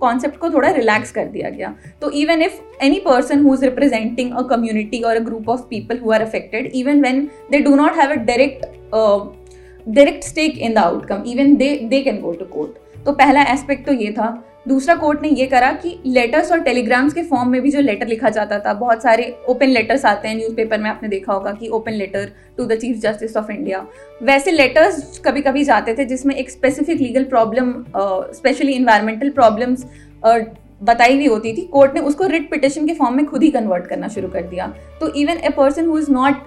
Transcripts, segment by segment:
Concept को थोड़ा relax कर दिया गया. तो even if any person who is representing a community और a group of people who are affected, even when they do not have a direct stake in the outcome, even they can go to court. तो पहला aspect तो ये था. दूसरा, court ने ये करा कि लेटर्स और टेलीग्राम्स के फॉर्म में भी जो लेटर लिखा जाता था, बहुत सारे ओपन लेटर्स आते हैं न्यूज़पेपर में, आपने देखा होगा कि open letter to the chief justice of India, वैसे लेटर्स कभी कभी जाते थे जिसमें एक specific legal problem, specially environmental problems बताई हुई होती थी. कोर्ट ने उसको रिट पिटिशन के फॉर्म में खुद ही कन्वर्ट करना शुरू कर दिया. तो even a person who is not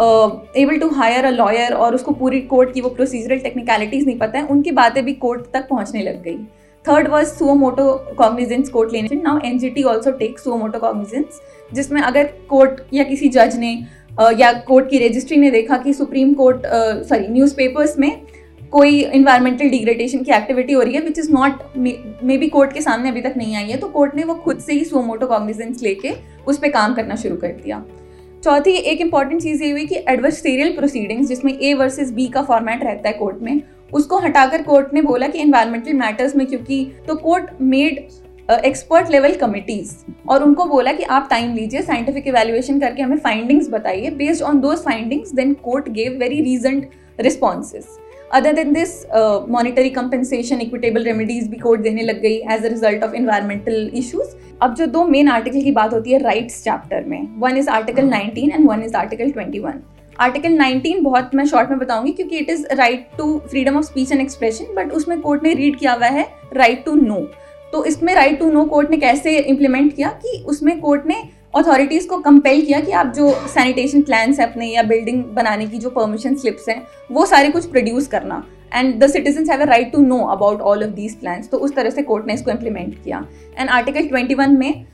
able to hire a lawyer और उसको पूरी कोर्ट की वो प्रोसीजरल टेक्निकलिटीज नहीं पता है, उनकी बातें भी कोर्ट तक पहुंचने लग गई. Third was suo motu cognizance court लेने. Now NGT also take suo motu cognizance, जिसमें अगर कोर्ट या किसी जज ने या कोर्ट की रजिस्ट्री ने देखा कि सुप्रीम कोर्ट न्यूज़पेपर्स में कोई इन्वायरमेंटल डिग्रेडेशन की एक्टिविटी हो रही है which is not may be court के सामने अभी तक नहीं आई है, तो कोर्ट ने वो खुद से ही सुओ मोटो कॉग्निजेंस लेके उस पर काम करना शुरू कर दिया. चौथी एक इंपॉर्टेंट चीज़ ये हुई कि एडवर्सरियल प्रोसीडिंग्स, जिसमें ए वर्सेस बी का फॉर्मेट रहता है कोर्ट में, उसको हटाकर कोर्ट ने बोला कि एनवायरमेंटल मैटर्स में, क्योंकि तो court made expert level committees और उनको बोला कि आप टाइम लीजिए, साइंटिफिक इवैल्यूएशन करके हमें फाइंडिंग्स बताइए. Based on those findings then court gave very रीजन्ड responses. Other than this monetary compensation, equitable remedies भी कोर्ट देने लग गई as a result of environmental issues. अब जो दो मेन आर्टिकल की बात होती है राइट्स चैप्टर में, one is article 19 and one is article 21. Article 19 बहुत मैं शॉर्ट में बताऊंगी क्योंकि it is right to freedom of speech and expression, but उसमें कोर्ट ने रीड किया हुआ है राइट टू नो. तो इसमें राइट टू नो कोर्ट ने कैसे इंप्लीमेंट किया कि उसमें कोर्ट ने अथॉरिटीज़ को कंपेल किया कि आप जो सैनिटेशन प्लान्स हैं अपने या बिल्डिंग बनाने की जो परमिशन स्लिप्स हैं वो सारे कुछ प्रोड्यूस करना, and the citizens have a right to know about all of these plans. तो उस तरह से कोर्ट ने इसको इम्प्लीमेंट किया. एंड आर्टिकल 21 में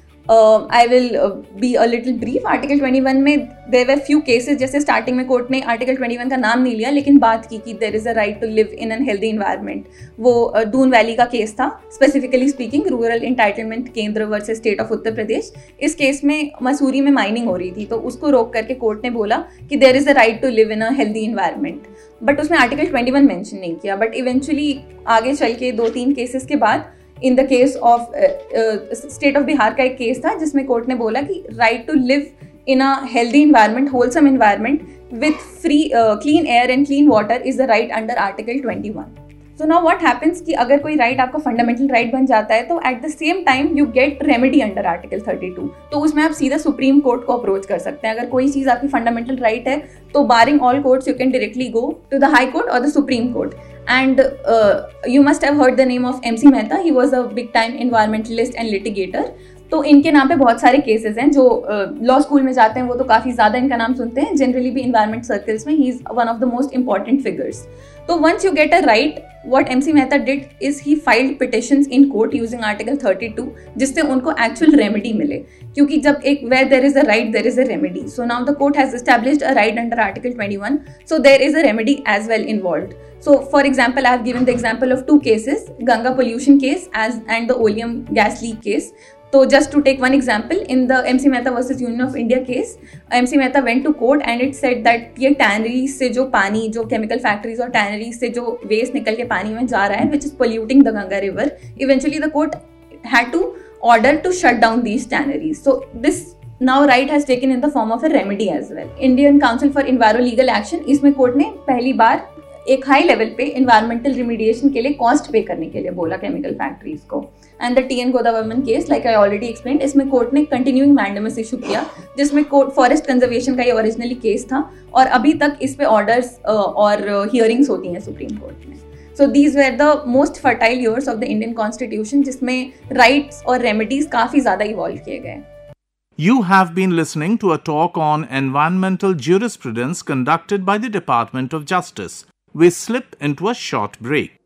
I will be a little brief. Article 21 में there were few cases, जैसे स्टार्टिंग में कोर्ट ने आर्टिकल 21 का नाम नहीं लिया लेकिन बात की कि there is a right to live in an healthy environment. वो दून वैली का केस था, स्पेसिफिकली स्पीकिंग रूरल एंटाइटलमेंट केंद्र versus state of Uttar Pradesh. इस केस में मसूरी में माइनिंग हो रही थी, तो उसको रोक करके कोर्ट ने बोला कि there is a right to live in a healthy environment. But उसमें आर्टिकल 21 मेंशन नहीं किया. बट इवेंचुअली आगे चल के 2-3 केसेस के बाद in the case of state of Bihar का एक केस था जिसमें कोर्ट ने बोला कि right to live in a healthy environment, wholesome environment with free clean air and clean water is the right under article 21. So now what happens कि अगर कोई राइट आपका फंडामेंटल राइट बन जाता है तो at the same time you get remedy under article 32. तो उसमें आप सीधा सुप्रीम कोर्ट को अप्रोच कर सकते हैं. अगर कोई चीज़ आपकी फंडामेंटल राइट है तो बारिंग all courts you can directly go to the high court और the supreme court. And you must have heard the name of MC Mehta. He was a big time environmentalist and litigator. तो इनके नाम पे बहुत सारे cases हैं. जो law school में जाते हैं वो तो काफ़ी ज़्यादा इनका नाम सुनते हैं. जनरली भी इन्वायरमेंट सर्कल्स में he is one of the most important figures. तो once you get a right, what MC Mehta did is he filed petitions in court using Article 32 जिससे उनको actual remedy मिले, क्योंकि जब एक where there is a right there is a remedy. So now the court has established a right under Article 21, so there is a remedy as well involved. So for example, I have given the example of 2 cases, Ganga pollution case and the oleum gas leak case. So just to take one example, in the MC Mehta versus Union of India case, MC Mehta went to court and it said that ये tanneries से जो पानी, जो chemical factories और tanneries से जो waste निकल के पानी में जा रहा है, which is polluting the Ganga river, eventually the court had to order to shut down these tanneries. So this now right has taken in the form of a remedy as well. Indian Council for Enviro Legal Action, इसमें court ने पहली बार एक high level पे environmental रिमीडिएशन के लिए cost पे करने के लिए बोला केमिकल फैक्ट्रीज को. And the TN गोदावरमन case, like I already explain, इसमें कोर्ट ने कंटिन्यूइंग मैंडेमस इशू किया, जिसमें कोर्ट फॉरेस्ट कंजर्वेशन का ये ओरिजिनली केस था और अभी तक इस पे ऑर्डर्स और हियरिंग्स होती हैं सुप्रीम कोर्ट में. So these were the most fertile years of the Indian constitution, जिसमें राइट्स और रेमेडीज काफी ज्यादा इवॉल्व किए गए. You have been listening to a talk on environmental jurisprudence conducted by the Department of Justice. We slip into a short break.